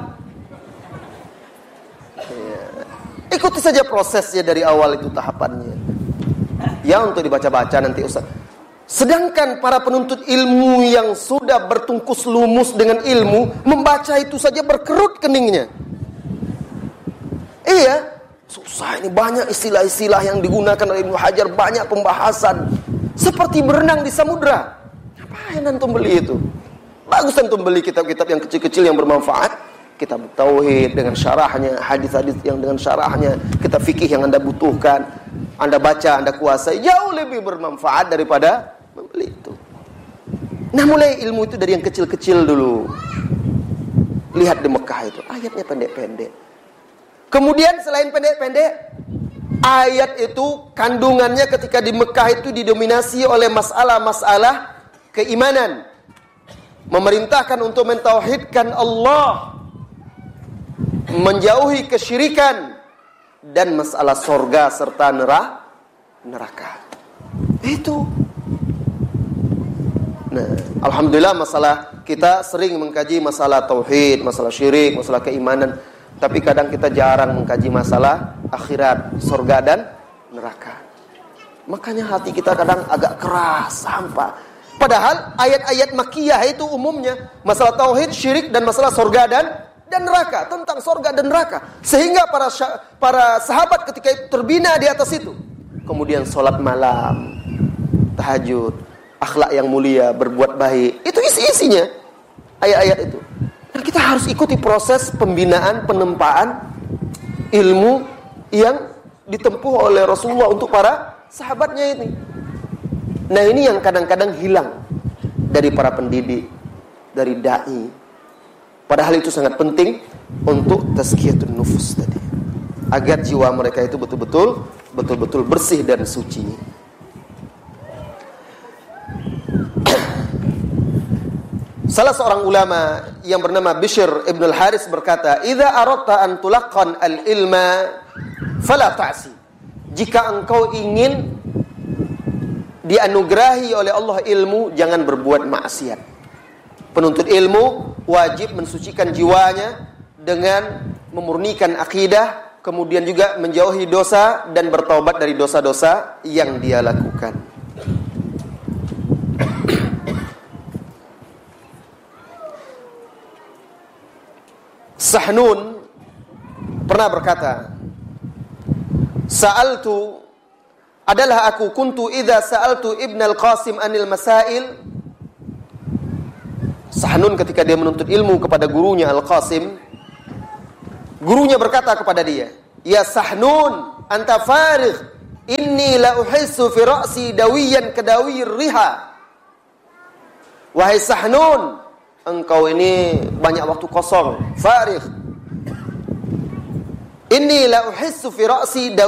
Ikuti saja prosesnya dari awal itu tahapannya. Ya, untuk dibaca-baca nanti Ustaz. Sedangkan para penuntut ilmu yang sudah bertungkus lumus dengan ilmu, membaca itu saja berkerut keningnya. Iya, susah ini, banyak istilah-istilah yang digunakan oleh Ibnu Hajar, banyak pembahasan. Seperti berenang di samudra. Ngapain antum beli itu? Bagus antum beli kitab-kitab yang kecil-kecil yang bermanfaat. Kitab tauhid dengan syarahnya, hadis-hadis yang dengan syarahnya, kitab fikih yang Anda butuhkan, Anda baca, Anda kuasai, jauh lebih bermanfaat daripada membeli itu. Nah, mulai ilmu itu dari yang kecil-kecil dulu. Lihat di Mekah itu, ayatnya pendek-pendek. Kemudian selain pendek-pendek, ayat itu kandungannya ketika di Mekah itu didominasi oleh masalah-masalah keimanan. Memerintahkan untuk mentauhidkan Allah, menjauhi kesyirikan, dan masalah sorga serta neraka. Itu. Nah, alhamdulillah masalah kita sering mengkaji masalah tauhid, masalah syirik, masalah keimanan, tapi kadang kita jarang mengkaji masalah akhirat, sorga dan neraka. Makanya hati kita kadang agak keras, sampah. Padahal ayat-ayat Makkiyah itu umumnya masalah tauhid, syirik, dan masalah sorga dan neraka, tentang sorga dan neraka. Sehingga para sahabat ketika itu terbina di atas itu. Kemudian sholat malam, tahajud, akhlak yang mulia, berbuat baik. Itu isi-isinya ayat-ayat itu. Dan kita harus ikuti proses pembinaan, penempaan ilmu yang ditempuh oleh Rasulullah untuk para sahabatnya ini. Nah, ini yang kadang-kadang hilang dari para pendidik, dari da'i. Padahal itu sangat penting untuk tazkiyatun nufus tadi, agar jiwa mereka itu betul-betul bersih dan suci. Salah seorang ulama yang bernama Bishr ibn al-Haris berkata, "Idza aradta an tulaqqan al-ilma fala ta'si." Jika engkau ingin dianugerahi oleh Allah ilmu, jangan berbuat maksiat. Penuntut ilmu wajib mensucikan jiwanya dengan memurnikan akidah, kemudian juga menjauhi dosa dan bertaubat dari dosa-dosa yang dia lakukan. Sahnun pernah berkata, "Sa'altu adalah aku kuntu idza sa'altu Ibn al-Qasim anil masail." Sahnun ketika dia menuntut ilmu kepada gurunya Al-Qasim, gurunya berkata kepada dia, "Ya Sahnun, anta farigh, inni la uhissu fi ra'si dawiyan kadawiyir riha. Wahai Sahnun, engkau ini banyak waktu kosong. Farigh, inni la uhissu fi ra'si